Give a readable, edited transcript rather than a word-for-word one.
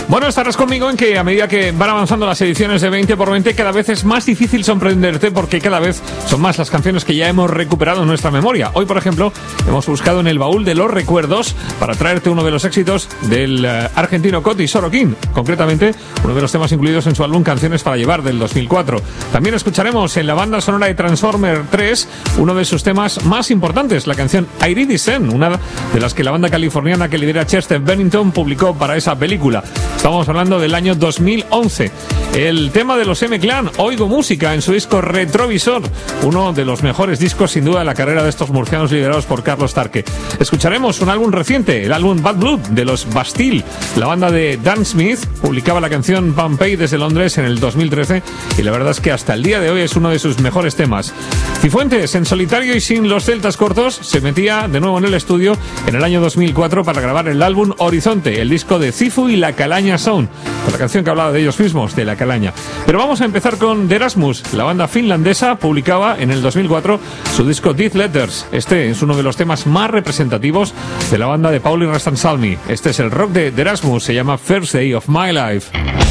Bueno, estarás conmigo en que a medida que van avanzando las ediciones de 20x20, cada vez es más difícil sorprenderte porque cada vez son más las canciones que ya hemos recuperado en nuestra memoria. Hoy, por ejemplo, hemos buscado en el baúl de los recuerdos para traerte uno de los éxitos del argentino Coti Sorokin, concretamente uno de los temas incluidos en su álbum Canciones para Llevar del 2004. También escucharemos en la banda sonora de Transformer 3 uno de sus temas más importantes, la canción Iridescent, una de las que la banda californiana que lidera Chester Bennington publicó para esa película. Estamos hablando del año 2011. El tema de los M-Clan, Oigo Música, en su disco Retrovisor, uno de los mejores discos sin duda de la carrera de estos murcianos liderados por Carlos Tarque. Escucharemos un álbum reciente, el álbum Bad Blood de los Bastille. La banda de Dan Smith publicaba la canción Pompeii desde Londres en el 2013 y la verdad es que hasta el día de hoy es uno de sus mejores temas. Cifuentes, en solitario y sin los celtas cortos, se metía de nuevo en el estudio en el año 2004 para grabar el álbum Horizonte, el disco de Cifu y La Calaña Sound, con la canción que hablaba de ellos mismos, de La Calaña. Pero vamos a empezar con The Erasmus. La banda finlandesa publicaba en el 2004 su disco Death Letters. Este es uno de los temas más representativos de la banda de Pauli Rastansalmi. Este es el rock de The Erasmus, se llama First Day of My Life.